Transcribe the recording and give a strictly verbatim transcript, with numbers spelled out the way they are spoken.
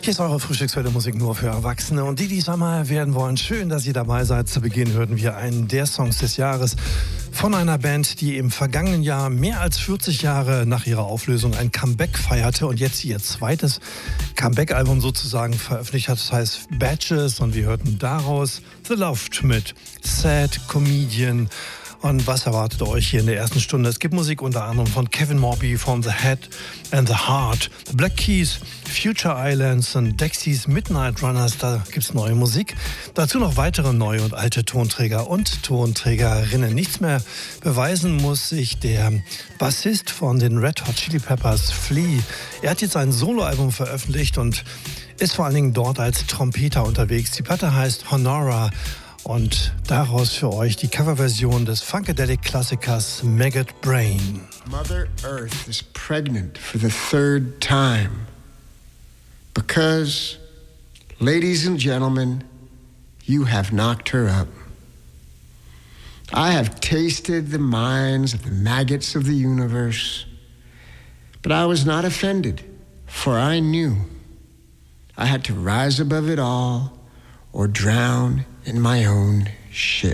Hier ist eure Frühstückswelle Musik nur für Erwachsene und die, die es einmal werden wollen. Schön, dass ihr dabei seid. Zu Beginn hörten wir einen der Songs des Jahres von einer Band, die im vergangenen Jahr mehr als vierzig Jahre nach ihrer Auflösung ein Comeback feierte und jetzt ihr zweites Comeback-Album sozusagen veröffentlicht hat. Das heißt Batches und wir hörten daraus The Loft mit Sad Comedian. Und was erwartet euch hier in der ersten Stunde? Es gibt Musik unter anderem von Kevin Morby, von The Head and the Heart, The Black Keys, Future Islands und Dexys Midnight Runners. Da gibt's neue Musik. Dazu noch weitere neue und alte Tonträger und Tonträgerinnen. Nichts mehr beweisen muss sich der Bassist von den Red Hot Chili Peppers, Flea. Er hat jetzt ein Soloalbum veröffentlicht und ist vor allen Dingen dort als Trompeter unterwegs. Die Platte heißt Honora. Und daraus für euch die Coverversion des Funkadelic-Klassikers Maggot Brain. Mother Earth is pregnant for the third time. Because, ladies and gentlemen, you have knocked her up. I have tasted the minds of the maggots of the universe, but I was not offended, for I knew I had to rise above it all or drown in my own shit.